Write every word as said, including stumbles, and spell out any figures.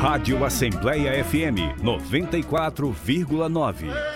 Rádio Assembleia F M noventa e quatro vírgula nove.